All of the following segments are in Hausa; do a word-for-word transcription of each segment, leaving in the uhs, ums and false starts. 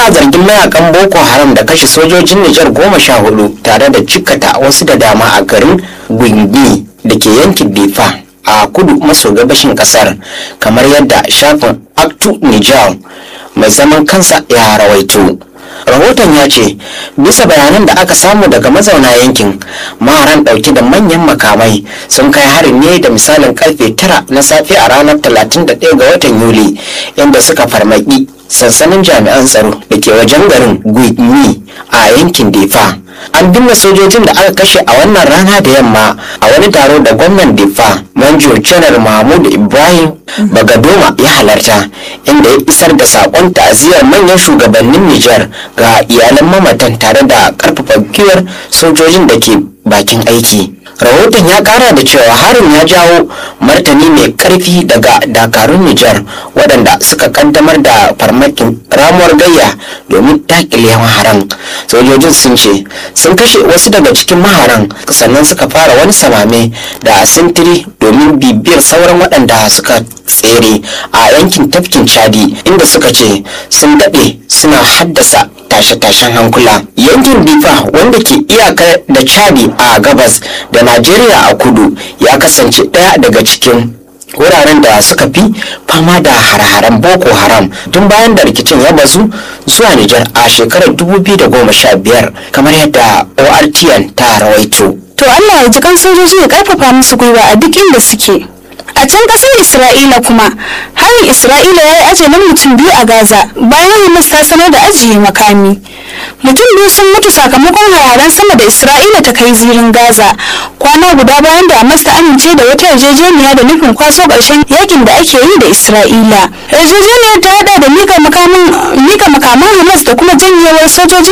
ana zargin mayakan Boko Haram da kashe sojojin Nijar goma sha hudu tare da jikkata wasu da dama a garin Gwingwi da ke yankin Difa a kudu maso gabashin kasar, kamar yadda shafin Actu Niger mai zaman kansa ya rawaito. Rahoton ya ce bisa bayanan da aka samu daga mazauna yankin, maharan dauke da manyan makamai sun kai harin ne da misalin karfe tara na safe a ranar talatin da ɗaya ga watan Yuli, inda suka farmaki sansanin jami'an tsaro da ke wajen garin Gwingwi a yankin Difa. An binne sojojin da aka kashe a wannan rana da yamma a wani taro da gwamnan Difa Manjo Janar Mahmud Ibrahim Bagadoma ya halarta, inda ya isar da sakon ta'aziyar manyan shugabannin Nijar ga iyalan mamatan tare da karfafa gwiwar sojojin da ke bakin aiki. Rahoton ya kara da cewa harin ya jawo martani mai karfi daga dakarun Nijar waɗanda suka kaddamar da farmakin ramuwar gayya domin dakile maharan. Sojojin sun ce sun kashe wasu daga cikin maharan, sannan suka fara wani samame da sintiri domin bibiyar sauran waɗanda suka tsere a yankin tafkin Chadi, inda suka ce sun daɗe suna haddasa tashe-tashen hankula. Yankin Difa, wanda ke iyaka da Chadi a gabas da Najeriya a kudu, ya kasance ɗaya daga cikin wuraren da suka fi fama da hare-haren Boko Haram tun bayan da rikicin ya bazu zuwa Nijar a shekarar dubu biyu da goma sha biyar, kamar yadda O R T N ta rawaito. To Allah ya ji kan sojoji ya karfafa musu gwiwa a duk inda suke. A can kasar Isra'ila kuma, harin Isra'ila ya yi ajalin mutum biyu a Gaza bayan Hamas ta sanar da ajiye makami. Mutum biyu sun mutu sakamakon hararen sama da Isra'ila ta kai zirin Gaza, kwana guda bayan da Hamas ta amince da wata yarjejeniya da nufin kwaso ƙarshen yakin da ake yi da Isra'ila. Yarjejeniyar ta hada da mika makaman Hamas da kuma janyewar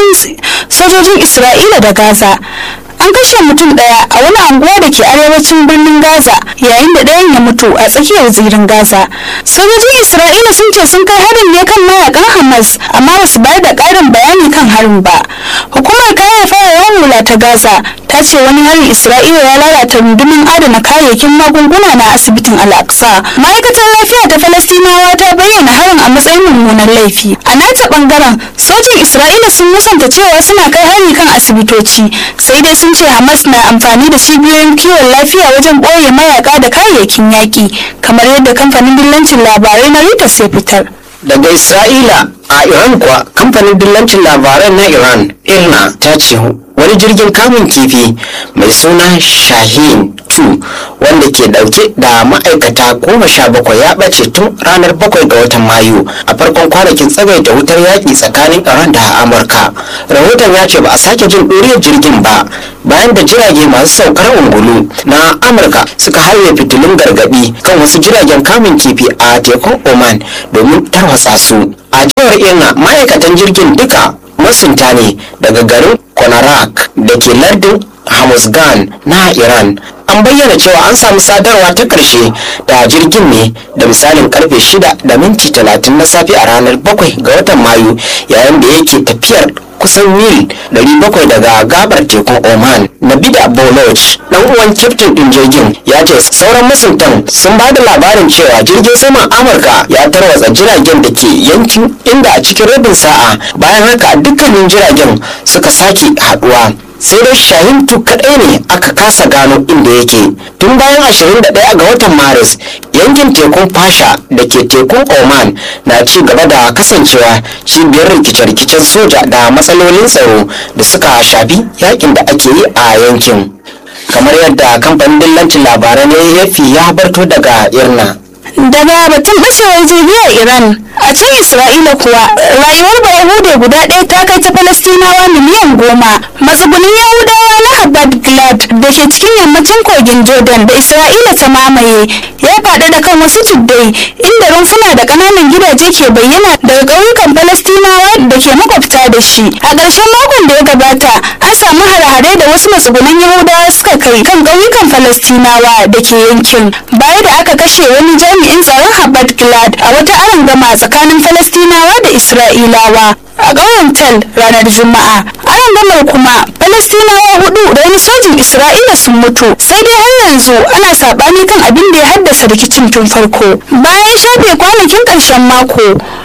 sojojin Isra'ila da Gaza. An kashe mutum daya a wani anguwa da ke arewacin birnin Gaza, yayin da ɗayan ya mutu a tsakiyar zirin Gaza. Sojojin Isra'ila sun ce sun kai harin ne kan mayakan Hamas, amma ba su bayar da ƙarin bayani kan harin ba. Hukumar kare fararen hula ta Gaza ta ce wani harin Isra'ila ya lalata rundunar adana kayayyakin magunguna na asibitin Al-Aqsa. Ma'aikatar lafiya ta Falastinawa ta bayyana harin a matsayin mummunan laifi. A nata bangaren, sojin Isra'ila sun musanta cewa suna kai hari kan asibitoci, sai dai sun ce Hamas na amfani da cibiyoyin kiwon lafiya wajen ɓoye mayaka da kayayyakin yaƙi, kamar yadda kamfanin dillancin labarai na Reuters ya fitar. Daga Isra'ila a Iran kuwa, kamfanin dillancin labarai na Iran IRNA ta ce wani jirgin kamun kifi mai suna Shahin two wanda ke dauke da ma'aikata goma sha bakwai ya ɓace tun ranar bakwai ga watan Mayu a farkon kwanakin tsagaita wutar yaƙi tsakanin Iran da Amurka. Rahoton ya ce ba a sake jin ɗuriyar jirgin ba bayan da jirage masu saukar ungulu na Amurka suka harbe fitilun gargaɗi kan wasu jiragen kamun kifi a tekun Oman domin tarwatsa su. A cewar IRNA, ma'aikatan jirgin duka masunta ne daga garin Konarak da ke lardin Hamuzgan na Iran. An bayyana cewa an samu sadarwa ta ƙarshe da jirgin ne da misalin karfe shida da minti talatin na safe a ranar bakwai ga watan Mayu, yayin da yake tafiyar kusan mil ɗari bakwai daga gabar tekun Oman. Nabida Boloch, dan uwan kyaftin din jirgin, ya ce sauran masuntan sun ba da labarin cewa jirgin saman Amurka ya tarwatsa jiragen da ke yankin, inda a cikin rabin sa'a bayan haka dukkanin jiragen suka sake haduwa. Sai dai Shahin two kadai ne aka kasa gano inda yake. Tun bayan ashirin da ɗaya ga watan Maris, yankin tekun Fasha da ke tekun Oman na ci gaba da kasancewa cibiyar rikice-rikicen soja da matsalolin tsaro da suka shafi yakin da ake yi a yankin. Kamar yadda kamfanin dillancin labarai na A F P ya barto daga IRNA. Daga batun bacewar jirgi a Iran, a can Isra'ila kuwa rayuwar Bayahude guda ɗaya ta kai ta Falastinawa miliyan goma. Matsugunin Yahudawa na Habad Gilad da ke cikin yammacin kogin Jordan da Isra'ila ta mamaye ya faɗa da kan wasu tuddai, inda rumfuna da ƙananan gidaje ke bayyana daga ƙauyukan Falastinawa da ke makwabta da shi. A ƙarshen makon da ya gabata, an samu hare-hare da wasu matsugunan Yahudawa suka kai kan ƙauyukan Falastinawa da ke yankin, baya da aka kashe wani jami'in tsaron Habad Gilad a wata arangama tsakanin Falastinawa da Isra'ilawa a ƙauyen Tel ranar Juma'a. Arangamar kuma Falastinawa hudu da wani sojin Isra'ila sun mutu, sai dai har yanzu ana saɓani kan abin da ya haddasa rikicin tun farko. Bayan shafe kwanakin ƙarshen mako,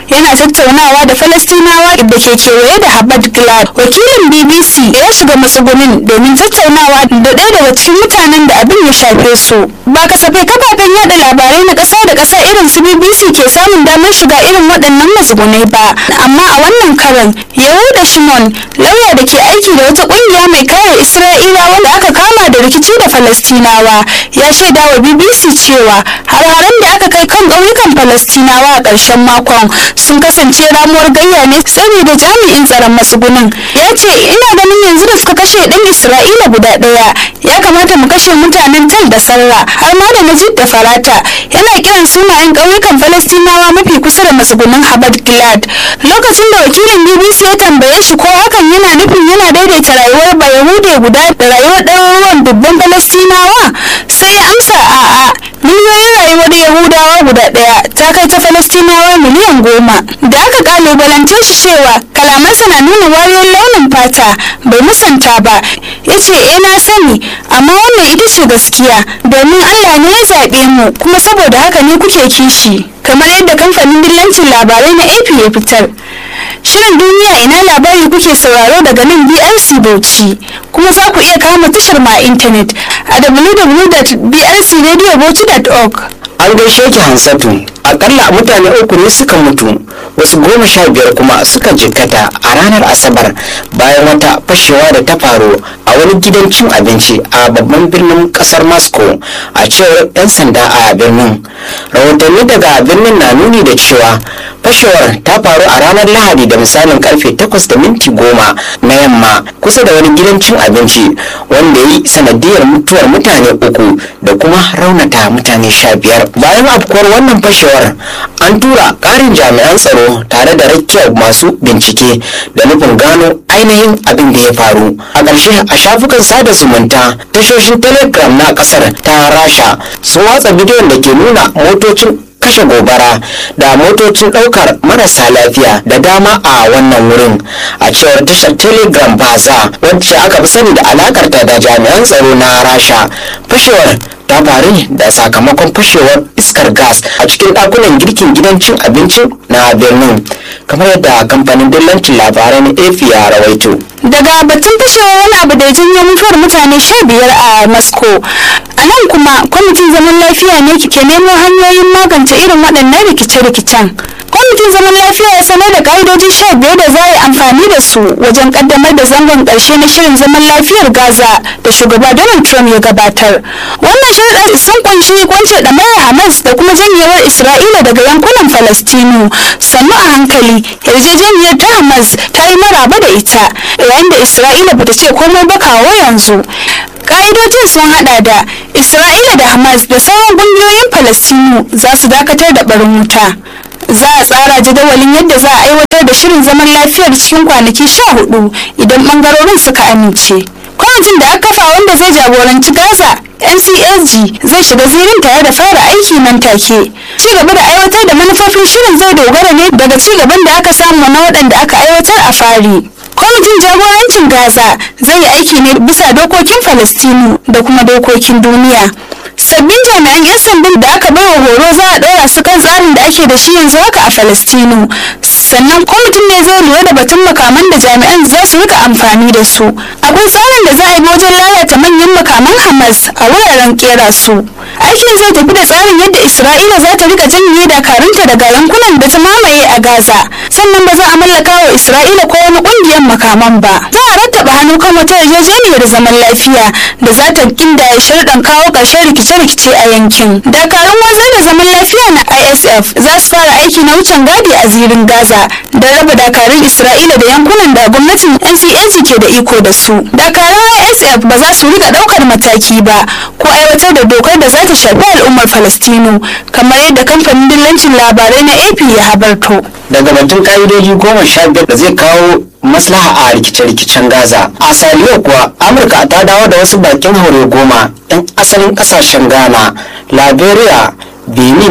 yana tattaunawa da falastinawa da ke kewaye da Habad Gilad. Wakilin B B C ya shiga matsugunin domin tattaunawa da ɗaya daga cikin mutanen da abin ya shafe su. Ba kasafai kafafen yada labarai na ƙasa da ƙasa irin su B B C ke samun damar shiga irin waɗannan matsugunai ba, amma a wannan karan Yahuda Shimon, lauya da ke aiki da wata ƙungiya mai kare Isra'ilawa da aka kama da rikici da Falastinawa, ya shaida wa B B C cewa har-haren da aka kai kan ƙauyukan Falastinawa a ƙarshen makon sun kasance ramuwar gayya ne saboda jami'in tsaron matsugunin. Ya ce, ina ganin yanzu da suka kashe ɗan Isra'ila guda ɗaya, ya kamata mu kashe mutanen Tal da Sarra har ma da Najib da Farata. Yana kiran sunayen ƙauyukan Falastinawa mafi kusa da matsugunin Habad Gilad. Lokacin da wakilin B B C ya tambaye shi ko hakan yana nufin yana daidaita rayuwar Bayahude guda da rayuwar ɗaruruwan dubban Falastinawa, sai ya amsa a'a. Miliyoyin rayuwar Yahudawa guda ɗaya ta kai ta Falastinawa miliyan goma. Da aka kalubalance shi cewa kalamansa na nuna wariyar launin fata, bai musanta ba. Ya ce, eh na sani, amma wannan ita ce gaskiya, domin Allah ne ya zaɓe mu, kuma saboda haka ne kuke kishi. Kamar yadda kamfanin dillancin labarai na A P ya fitar. Shirin duniya ina labari kuke sauraro daga nan B R C Bauchi, kuma za ku iya kama tashar ma intanet a w w w dot b r c radio bauchi dot org. An gaishe ki Hansatu. Akalla mutane uku ne suka mutu, wasu goma sha biyar kuma suka jikkata a ranar Asabar bayan wata fashewa da ta faru a wani gidan cin abinci a babban birnin kasar Moscow, a cewar 'yan sanda a birnin. Rahotanni daga birnin na nuni da cewa fashewar ta faru a ranar Lahadi da misalin karfe takwas da minti goma na yamma kusa da wani gidan cin abinci, wanda ya yi sanadiyar mutuwar mutane uku da kuma raunata mutane sha biyar. Bayan afkuwar wannan fashewar, an tura ƙarin jami'an tsaro tare da rakiyar masu bincike da nufin gano ainihin abin da ya faru. A ƙarshe, a shafukan sada zumunta, tashoshin Telegram na ƙasar ta Rasha sun watsa bidiyon da ke nuna motocin kashe gobara da motocin ɗaukar marasa lafiya da dama a wannan wurin. A cewar tashar Telegram Baza, wacce aka fi sani da alakarta da jami'an tsaro na Rasha, fashewar ta faru ne da sakamakon fashewar iskar gas a cikin ɗakunan girkin gidan cin abincin na birnin, kamar yadda kamfanin dillancin labarai na A F ya rawaito. Daga batun fashewar wani abu da ya janyo mutuwar mutane sha biyar a Moscow, a nan kuma kwamitin zaman lafiya ne ke nemo hanyoyin magance irin waɗannan rikice-rikicen. Kwamitin zaman lafiya ya sanar da ƙa'idoji sha biyar da za a yi amfani da su wajen ƙaddamar da zangon ƙarshe na shirin zaman lafiyar Gaza da shugaba Donald Trump ya gabatar. Wannan sharuɗa sun kunshi kwance ɗamarar Hamas da kuma janyewar Isra'ila daga yankunan Falastinu. Sannu a hankali, yarjejeniyar ta Hamas ta yi maraba da ita, yayin da Isra'ila bata ce komai ba kawo yanzu. Ka'idojin sun hada da Isra'ila da Hamas da sauran ƙungiyoyin Falastinu za su dakatar da barin wuta. Za a tsara jadawalin yadda za a aiwatar da shirin zaman lafiyar cikin kwanaki sha hudu idan bangarorin suka amince. Kwamitin da aka kafa wanda zai jagoranci Gaza N C S G zai shiga zirin tare da fara aiki nan take. Ci gaba da aiwatar da manufofin shirin zai dogara ne daga ci gaban da aka samu na waɗanda aka aiwatar a fari. Kwamitin jagorancin Gaza zai yi aiki ne bisa dokokin Falastinu da kuma dokokin duniya. Sabbin jami'an 'yan sandan da aka bai wa horo za a ɗora su kan tsarin da ake da shi yanzu haka a Falastinu. Sannan kwamitin ne zai lura da batun makaman da jami'an za su rika amfani da su. Akwai tsarin da za a yi wajen lalata manyan makaman Hamas a wuraren kera su. Aikin zai tafi da tsarin yadda Isra'ila za ta rika janye dakarunta daga yankunan da ta mamaye a Gaza. Sannan ba za a mallaka wa Isra'ila ko wani ƙungiyar makaman ba. Za a rattaba hannu kan wata yarjejeniyar zaman lafiya da za ta kindaya sharuɗan kawo ƙarshen rikice-rikice a yankin. Dakarun wanzar da zaman lafiya na I S F za su fara aiki na wucin gadi a zirin Gaza da raba dakarun Isra'ila da yankunan da gwamnatin N C S G ke da iko da su. Dakarun I S F ba za su rika ɗaukar mataki ba ko aiwatar da dokar da za ta shafi al'ummar Falastinu, kamar yadda kamfanin dillancin labarai na A P ya habarto. Daga batun ka'idoji goma sha biyar da zai kawo maslaha a rikice-rikicen Gaza, a Saliyo kuwa Amurka ta dawo da wasu bakin haure goma 'yan asalin kasashen Ghana, Liberia, Benin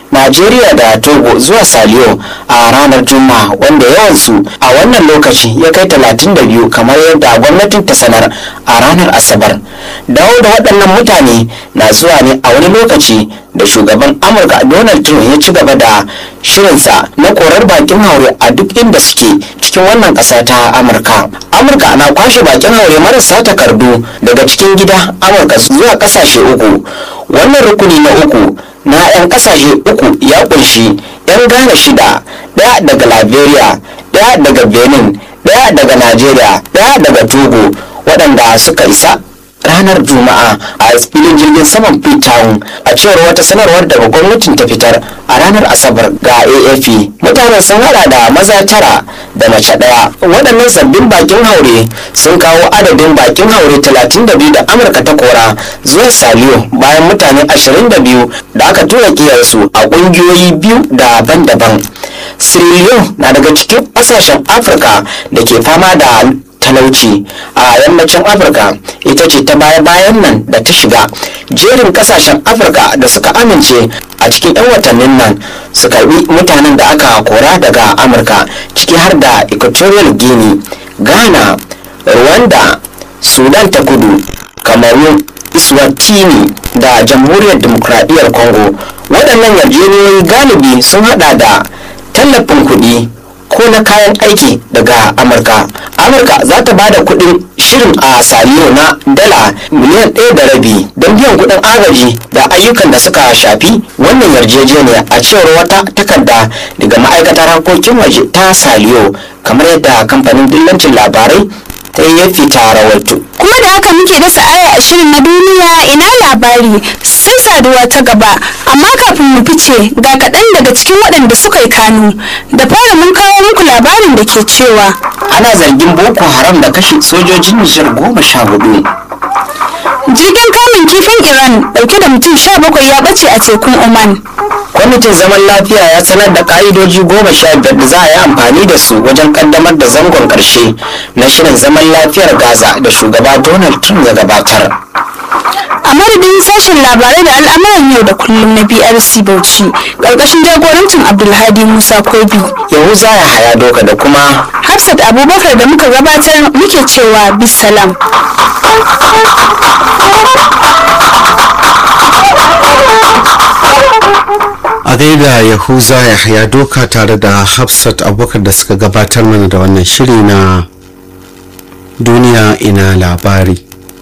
Najeriya da Togo zuwa Saliyo a ranar Juma'a, wanda yawansu a wannan lokaci ya kai talatin da biyu kamar yadda gwamnatin ta sanar a ranar Asabar. Dawo da waɗannan mutane na zuwa ne a wani lokaci da shugaban Amurka Donald Trump ya ci gaba da shirinsa na korar bakin haure a duk inda suke cikin wannan ƙasa ta Amurka. Amurka na kwashe bakin haure marasa takardu daga cikin gida Amurka zuwa ƙasashe uku. Wannan rukuni na uku na 'yan ƙasashe uku ya ƙunshi 'yan Ghana shida, ɗaya daga Liberia, ɗaya daga Benin, ɗaya daga Najeriya, ɗaya daga Togo, waɗanda suka isa ranar Juma'a a filin jirgin saman Freetown, a cewar wata sanarwar daga gwamnatin ta fitar a ranar Asabar ga A F P. Mutanen sun hada da maza tara da mace ɗaya. Waɗannan sabbin bakin haure sun kawo adadin bakin haure talatin da biyu da Amurka ta kora zuwa Saliyo bayan mutane ashirin da biyu da aka tura kiyarsu a ƙungiyoyi biyu daban-daban. Sierra Leone na daga cikin ƙasashen Afirka da ke fama da talauci a yammacin Afirka. Ita ce ta baya-bayan nan da ta shiga jerin kasashen Afirka da suka amince a cikin 'yan watannin nan su karbi mutanen da aka kora daga Amurka, ciki har da Equatorial Guinea, Ghana, Rwanda, Sudan ta Kudu, Kamaru, Eswatini da Jamhuriyar Dimokuraɗiyyar Congo. Waɗannan yarjejeniyoyi galibi sun hada da tallafin kuɗi ko na kayan aiki daga Amurka. Amurka za ta ba da kuɗin shirin a Saliyo na dala miliyan ɗaya da rabi don biyan kuɗin agaji da ayyukan da suka shafi wannan yarjejeniya, a cewar wata takarda daga ma'aikatar harkokin waje ta Saliyo, kamar yadda kamfanin dillancin labarai ta yi fita rawaito. Kuma da haka muke dasa aya a shirin na duniya ina labari sai saduwa ta gaba, amma kafin mu fice ga kaɗan daga cikin waɗanda suka yi kanu. Da fara mun kawo muku labarin da ke cewa ana zargin Boko Haram da kashe sojojin Nijar goma sha hudu. Jirgin kamun kifin Iran dauke da mutum sha bakwai ya bace a tekun Oman. Kwamitin zaman lafiya ya sanar da ka'idoji goma sha biyar da za a yi amfani da su wajen kaddamar da zangon karshe na shirin zaman lafiyar Gaza da shugaba Donald Trump ya gabatar. A madadin sashen labarai da al'amuran yau da kullum na B R C Bauchi ƙarƙashin jagorancin Abdulhadi Musa Kobi, Yahuza ya haya doka da kuma Hafsat Abubakar da muka gabatar muke cewa bisalam. A gaida Yahuza ya haya doka tare da Hafsat Abubakar da suka gabatar mana da wannan shiri na duniya ina labari.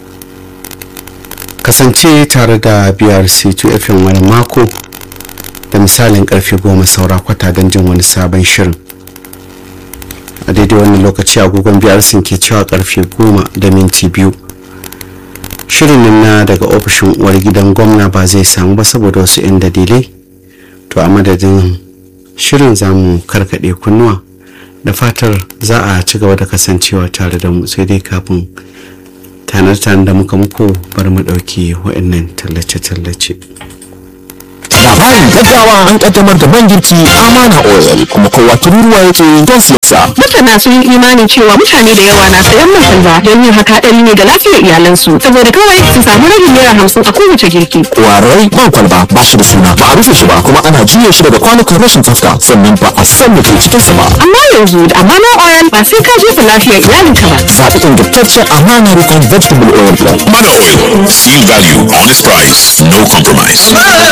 Kasance tare da B R C two F M wani mako da misalin karfe goma saura kwata don jin wani sabon shirin. A daidai wannan lokaci agogon B R C ke cewa karfe goma da minti biyu. Shirin nan na daga ofishin uwar gidan gwamna ba zai samu ba saboda wasu 'yan dalilai. To a madadin shirin zamu karkade kunnuwa da fatar za a ci gaba da kasancewa tare da mu, sai dai kafin tanar-tanar da muka muku bar mu dauki wa'annan tallace-tallace. Labarin gaggawa an kaddamar da man girki Amana Oil, kuma kowa tururuwa yake don siyasa. Masana sun yi imanin cewa mutane da yawa na sayan man salva don yin haka ɗari ne ga lafiyar iyalansu, saboda kawai su samu rabin naira hamsin a kowace girki. Kwarai, man kwalba ba shi da suna, ba a rufe shi ba, kuma ana juya shi daga kwanukan rashin tsafta, sannan ba a san da ke cikinsa ba. Amma yanzu da Amana Oil ba sai ka jefa lafiyar iyalinka ba. Zaɓi ingantaccen Amana Refined Vegetable Oil Blend. Amana Oil, seal value, honest price, no compromise.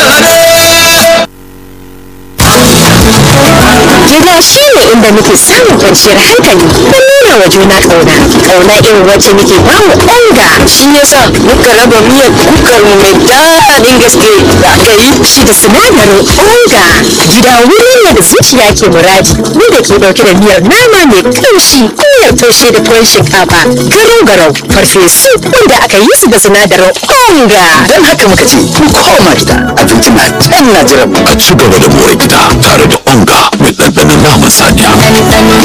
Gida shi ne inda muke samun kwanciyar hankali da nuna wa juna ƙauna. Ƙauna irin wacce muke ba mu ɗanga. Shi yasa muka raba miyar kukar mu mai daɗin gaske da aka yi shi da sinadarin onga. Gida wuri ne da zuciya ke muradi, mu da ke ɗauke da miyar nama mai ƙamshi, miyar taushe da tuwon shinkafa, garau-garau, farfesu wanda aka yi su da sinadarin onga. Don haka muka ce, ku koma gida, abinci na can na jiran mu. A ci gaba da more gida tare da onga mai ɗanɗanon naman saniya.